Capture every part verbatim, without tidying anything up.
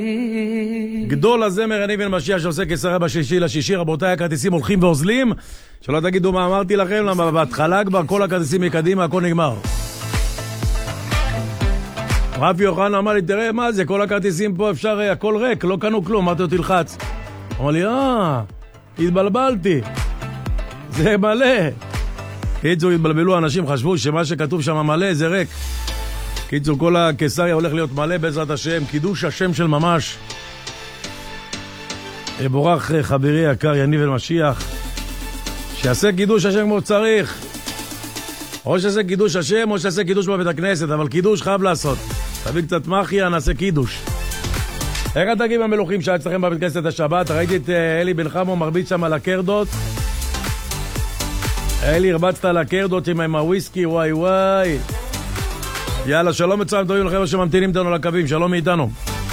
גדול הזמר יניב בן משיח שעושה כסרה בשישי לשישי. רבותיי, הכרטיסים הולכים ואוזלים, שלא תגידו מה אמרתי לכם, למה בהתחלה כבר כל הכרטיסים מקדימה, הכל נגמר. רפי יוחנן אמר לי, תראה מה זה, כל הכרטיסים פה אפשר, הכל ריק, לא קנו כלום, אמרתי לו תלחץ. אמר לי, אה, התבלבלתי, זה מלא. קיצור, התבלבלו אנשים, חשבו שמה שכתוב שם מלא זה ריק. קיצור, כל הקיסריה הולך להיות מלא בעזרת השם, קידוש השם של ממש. בורך חברי יקר יניב בן משיח, שיעשה קידוש השם כמו צריך. או שיעשה קידוש השם או שיעשה קידוש בבית הכנסת, אבל קידוש חייב לעשות. תביא קצת מחיה, נעשה קידוש. איך אתה תגיד במלוכים שהיה אצלכם בבית הכנסת השבת? ראיתי את אלי בן חמו מרביץ שם על הקרדות. אלי, הרבצת על הקרדות עם הוויסקי, וואי וואי. יאללה, שלום מצרים טובים לכם שממתינים איתנו לקווים, שלום מאיתנו.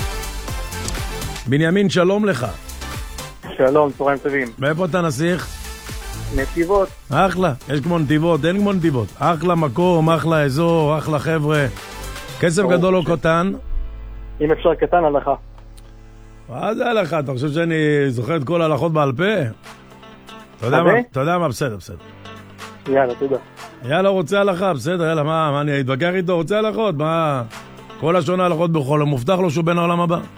בנימין, שלום לך. שלום, צהריים טובים. מאיפה אתה נסיך? נתיבות. אחלה, יש כמו נתיבות, אין כמו נתיבות. אחלה מקום, אחלה אזור, אחלה חבר'ה. כסף גדול או קטן? אם אפשר קטן, הלכה. מה זה הלכה? אתה חושב שאני זוכר את כל ההלכות בעל פה? אתה יודע מה? בסדר, בסדר. יאללה, תודה. יאללה, רוצה הלכה, בסדר, יאללה, מה, מה אני אתווכח איתו? רוצה הלכות, מה? כל השונה הלכות בכל, מובטח לו שהוא בין העולם הבא.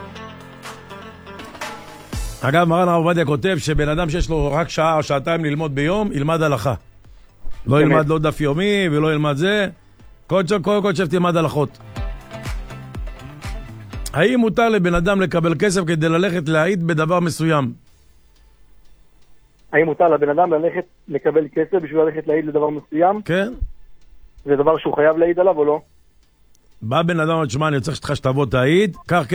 אגב, מרן הרב עובדיה כותב שבן אדם שיש לו רק שעה או שעתיים ללמוד ביום, ילמד הלכה. לא ילמד לא דף יומי ולא ילמד זה. כל כל שב תלמד הלכות. האם מותר לבן אדם לקבל כסף כדי ללכת להעיד בדבר מסוים? האם מותר לבן אדם ללכת לקבל כסף בשביל ללכת להעיד לדבר מסוים? כן. זה דבר שהוא חייב להעיד עליו או לא? בא בן אדם, תשמע, אני רוצה שתך שתבוא תעיד, קח